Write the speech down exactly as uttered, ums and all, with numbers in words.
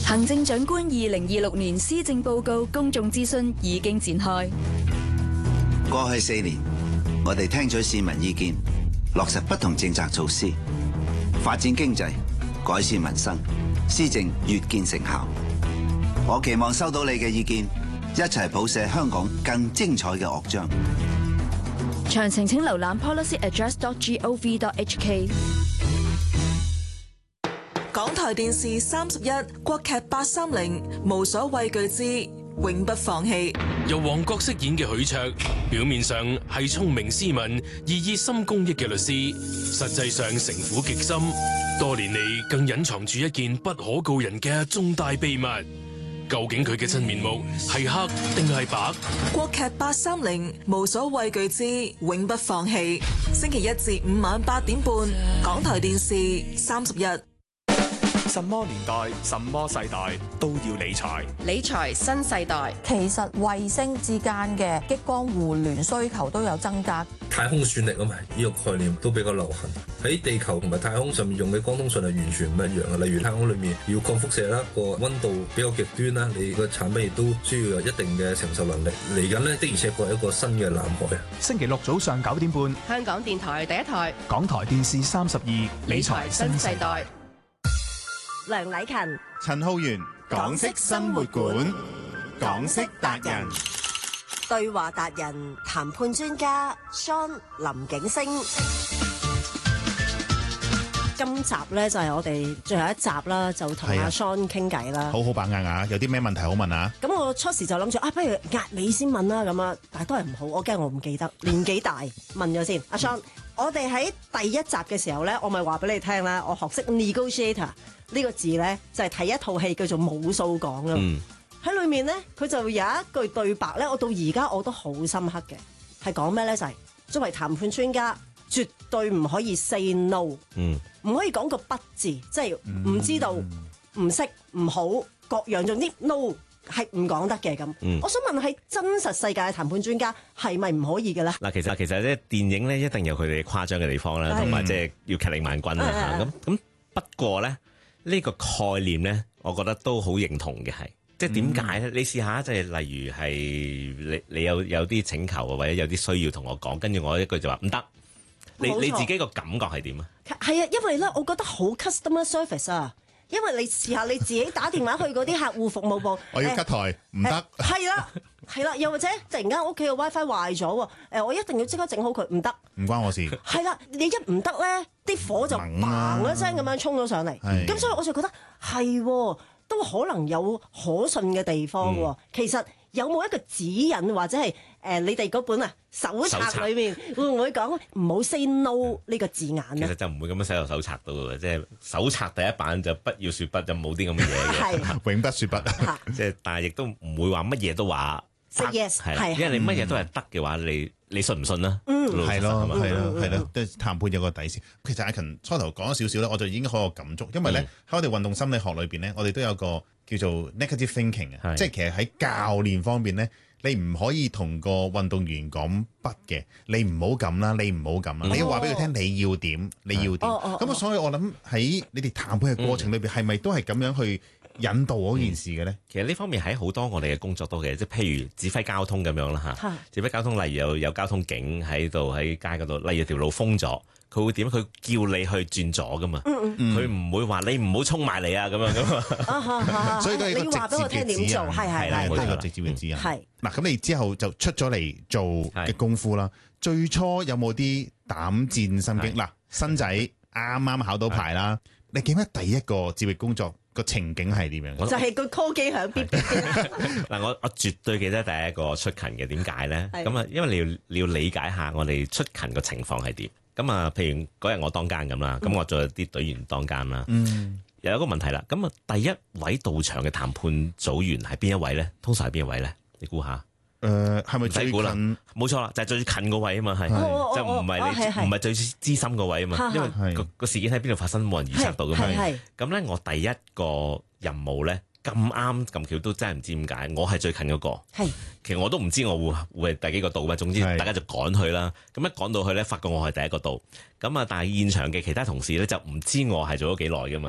行政長官二零二六年施政報告公眾諮詢已經展開。 過去四年，我哋聽取市民意見，落實不同政策措施，發展經濟，改善民生，施政越見成效。我期望收到你嘅意見，一齊譜寫香港更精彩嘅樂章。 詳情請瀏覽 policy address dot gov dot h k。 港台電視三十一國劇八三零無所畏懼之永不放棄。 由王國飾演嘅許卓，表面上係聰明斯文、而熱心公益嘅律師，實際上城府極深，多年嚟更隱藏住一件不可告人嘅重大秘密。究竟佢嘅真面目係黑定係白？ 國劇八三零無所畏懼之永不放棄，星期一至五晚八點半，港台電視三十一。 什麼年代、什麼世代都要理財。 理財新世代， 其實衛星之間嘅激光互聯需求都有增加。 太空算力啊嘛，呢個概念都比較流行。喺地球同埋太空上面用嘅光通訊係完全唔一樣嘅。例如太空裏面要抗輻射啦，個溫度比較極端啦，你個產品亦都需要有一定嘅承受能力。嚟緊呢，的而且確係一個新嘅藍海。 星期六早上九點半， 香港電台第一台， 港台電視三十二，理財新世代。 梁禮勤、 陳浩源，港式生活館，港式達人， 對話達人，談判專家 Sean 林景星。今集咧就係我哋最後一集啦，就同阿 Sean 傾偈啦。 好好把握啊！有啲咩問題好問啊？ 咁我初時就諗住啊，不如壓尾先問啦，咁啊，但係都係唔好，我驚我唔記得，年紀大，問咗先。阿 Sean，我哋喺第一集嘅時候咧，我咪話俾你聽啦，我學識 negotiator 呢個字咧，就係睇一套戲叫做冇數講啊。喺、嗯、裏面咧，佢就有一句對白咧，我到而家我都好深刻嘅，係講咩咧？就係、是、作為談判專家，絕對唔可以 say no，唔、嗯、可以講個不字，即係唔知道、唔識、唔好，各樣總之 no 係唔講得嘅咁。嗯、我想問喺真實世界嘅談判專家係咪唔可以嘅咧？ 嗱，其實其實咧電影咧一定有佢哋誇張嘅地方啦，同埋即係要劇力萬鈞啦。咁咁不過咧呢、這個概念咧，我覺得都好認同嘅係。即係點解咧？你試下，即係例如係你你有有啲請求啊，或者有啲需要同我講，跟住我一句就話唔得。你你自己個感覺係點啊？ 係啊，因為咧，我覺得好 customer service 啊。因為你試下你自己打電話去嗰啲客戶服務部， 我要 cut 台唔得。 係啦，係啦，又或者突然間屋企嘅 WiFi 壞咗喎，誒，我一定要即刻整好佢，唔得。唔關我事。係啦，你一唔得咧，啲火就嘭一聲咁樣衝咗上嚟。咁所以我就覺得係，都可能有可信嘅地方喎。嗯、其實有冇一個指引或者係誒、呃、你哋嗰本啊手冊裏面會唔會講唔好 say no 呢個字眼咧？ 其實就唔會咁樣寫落手冊度嘅，即係手冊第一版就不要說不，就冇啲咁嘅嘢嘅， 永不說不。 即係但係亦都唔會話乜嘢都話 say yes，係因為你乜嘢都係得嘅話，你你信唔信啦？ 嗯， 係咯，係咯，係咯，都係談判有個底線。其實阿勤初頭講咗少少咧，我就已經好有感觸，因為咧喺我哋運動心理學裏邊咧，我哋都有個叫做 negative thinking 啊，即係其實喺教練方面咧，你唔可以同個運動員講不嘅，你唔好咁啦，你唔好咁啦，你要話俾佢聽你要點，你要點。咁啊，所以我諗喺你哋談判嘅過程裏邊，係咪都係咁樣去引導嗰件事嘅咧？ 其實呢方面喺好多我哋嘅工作都嘅，即係譬如指揮交通咁樣啦嚇，指揮交通，例如有有交通警喺度喺街嗰度，例如條路封咗。佢會點？佢叫你去轉左噶嘛？佢唔會話你唔好衝埋嚟啊！咁樣咁所以都係一個直接嘅指引。 係係係， 都係一個直接嘅指引。 係嗱，咁你之後就出咗嚟做嘅功夫啦。最初有冇啲膽戰心驚？嗱，新仔啱啱考到牌啦，你記唔記得第一個接力工作個情景係點樣？ 就係個 call 機響嗶嗶。 嗱，我我絕對記得第一個出勤嘅，點解咧？咁啊，因為你要你要理解下我哋出勤嘅情況係點。咁啊，譬如嗰日我當間咁啦，咁、嗯、我做啲隊員當間啦。嗯，又有一個問題啦。咁啊，第一位到場嘅談判組員係邊一位咧？通常係邊一位咧？你估下？誒、呃，係咪最近？冇錯啦，就係、是、最近嗰位啊嘛，係，哦、就唔係你唔係、哦、最資深嗰位啊嘛。哦、因為個個事件喺邊度發生，冇人預測到噶嘛。咁咧，我第一個任務咧。咁啱咁巧都真係唔知點解，我係最近嗰個。係，其實我都唔知我會會係第幾個到嘅。總之大家就趕去啦。咁一趕到去咧，發覺我係第一個到。咁啊，但係現場嘅其他同事咧就唔知我係做咗幾耐㗎嘛。